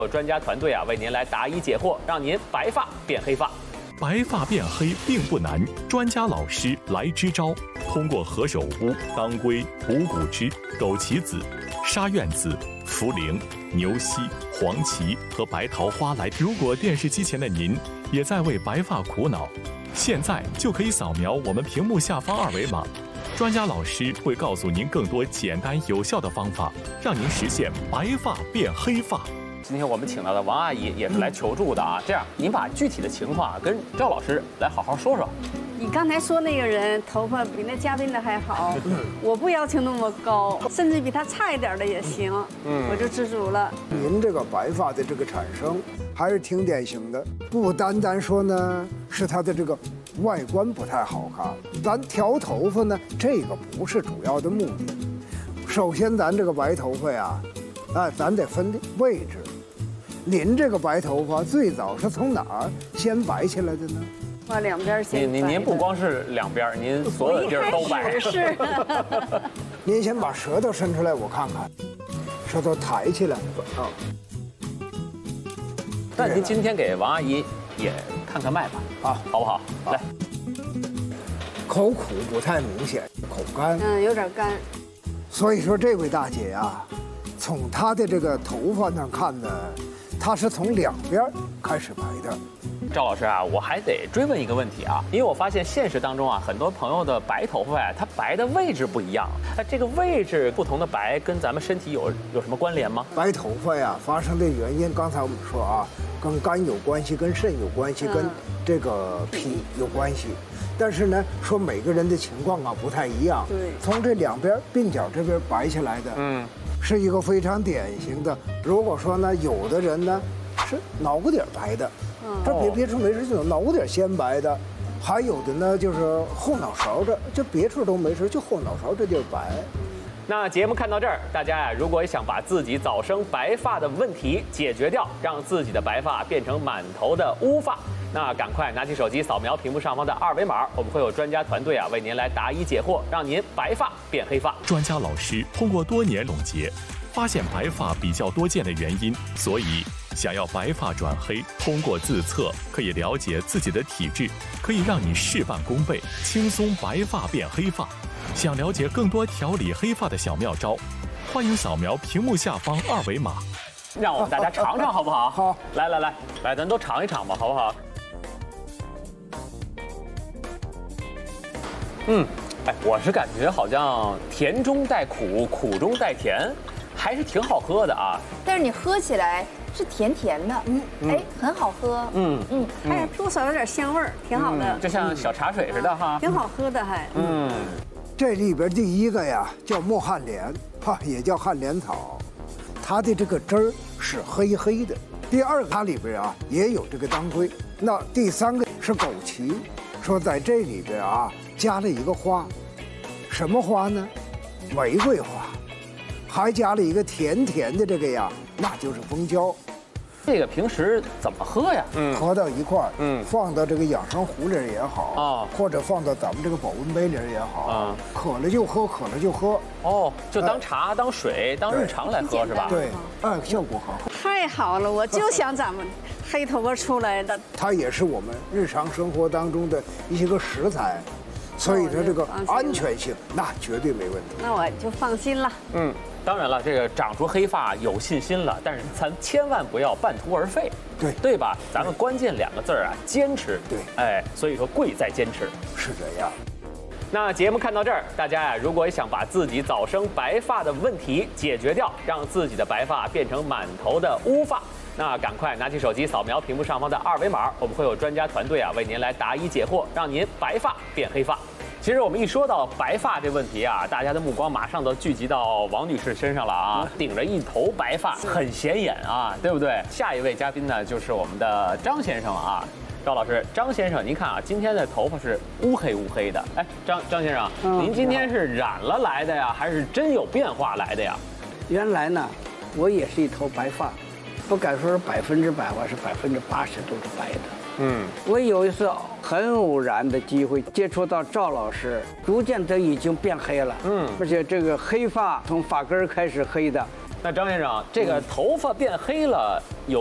有专家团队啊为您来答疑解惑，让您白发变黑发。 白发变黑并不难，专家老师来支招。通过何首乌、当归、五谷汁、枸杞子、沙苑子、茯苓、牛膝、黄芪和白桃花来。如果电视机前的您也在为白发苦恼，现在就可以扫描我们屏幕下方二维码，专家老师会告诉您更多简单有效的方法，让您实现白发变黑发。 今天我们请到的王阿姨也是来求助的啊。这样，您把具体的情况跟赵老师来好好说说。 你刚才说那个人头发比那嘉宾的还好，我不要求那么高，甚至比他差一点的也行，我就知足了。 您这个白发的这个产生还是挺典型的，不单单说呢是他的这个外观不太好看，咱调头发呢这个不是主要的目的。首先咱这个白头发呀，咱得分位置。您这个白头发最早是从哪儿先白起来的呢？ 把两边先白。 您不光是两边，您所有的地儿都白。 是。 您先把舌头伸出来，我看看，舌头抬起来啊。 那您今天给王阿姨也看看脉吧，啊，好不好？来， 口苦不太明显，口干， 有点干。 所以说这位大姐呀，从她的这个头发上看呢，她是从两边开始白的。 赵老师啊，我还得追问一个问题啊，因为我发现现实当中啊，很多朋友的白头发呀，它白的位置不一样。这个位置不同的白跟咱们身体有什么关联吗？ 白头发呀发生的原因，刚才我们说啊，跟肝有关系，跟肾有关系，跟这个脾有关系。但是呢，说每个人的情况啊不太一样。 对，从这两边鬓角这边白下来的，是一个非常典型的。如果说呢，有的人呢是脑瓜底白的，这别处没事就脑瓜底先白的，还有的呢就是后脑勺这，就别处都没事，就后脑勺这地儿白。 那节目看到这儿，大家呀，如果想把自己早生白发的问题解决掉，让自己的白发变成满头的乌发，那赶快拿起手机扫描屏幕上方的二维码，我们会有专家团队啊为您来答疑解惑，让您白发变黑发。 专家老师通过多年总结，发现白发比较多见的原因，所以想要白发转黑，通过自测可以了解自己的体质，可以让你事半功倍，轻松白发变黑发。想了解更多调理黑发的小妙招，欢迎扫描屏幕下方二维码。 让我们大家尝尝好不好？ 好， 来，咱都尝一尝吧，好不好？我是感觉好像甜中带苦，苦中带甜，还是挺好喝的啊。 但是你喝起来是甜甜的，很好喝， 还多少有点香味儿，挺好的， 就像小茶水似的哈， 挺好喝的还。 这里边第一个呀叫墨旱莲，也叫旱莲草，它的这个汁儿是黑黑的。第二个它里边啊也有这个当归。那第三个是枸杞，说在这里边啊加了一个花，什么花呢？玫瑰花，还加了一个甜甜的这个呀，那就是蜂胶。 这个平时怎么喝呀？ 合到一块儿，放到这个养生壶里也好啊， 或者放到咱们这个保温杯里也好啊，渴了就喝，渴了就喝。 就当茶、当水、当日常来喝是吧？ 对，效果很好。 太好了，我就想咱们黑头发出来的。 它也是我们日常生活当中的一些个食材，所以说这个安全性那绝对没问题。 那我就放心了。 当然了，这个长出黑发有信心了，但是咱千万不要半途而废，对吧？咱们关键两个字啊，坚持。对，所以说贵在坚持。 是这样。 那节目看到这儿，大家呀，如果想把自己早生白发的问题解决掉，让自己的白发变成满头的乌发，那赶快拿起手机扫描屏幕上方的二维码，我们会有专家团队啊为您来答疑解惑，让您白发变黑发。其实我们一说到白发这问题啊，大家的目光马上都聚集到王女士身上了啊，顶着一头白发，很显眼啊，对不对？下一位嘉宾呢，就是我们的张先生啊。赵老师，张先生，您看啊，今天的头发是乌黑乌黑的。张先生，您今天是染了来的呀，还是真有变化来的呀？ 原来呢，我也是一头白发，不敢说是100%吧，是80%都是白的。我有一次很偶然的机会接触到赵老师，逐渐他已经变黑了。而且这个黑发从发根开始黑的， 那张先生，这个头发变黑了有